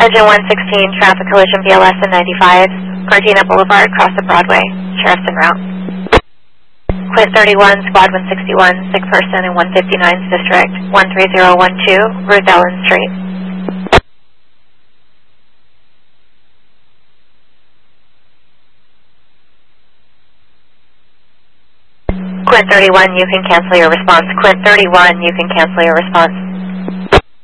Engine 116, traffic collision BLS and 95, Gardena Boulevard, cross the Broadway, Sheriff's en route. Quint 31, Squad 161, sick person in 159's District, 13012, Ruth Ellen Street. Quint 31, you can cancel your response. Quint 31, you can cancel your response.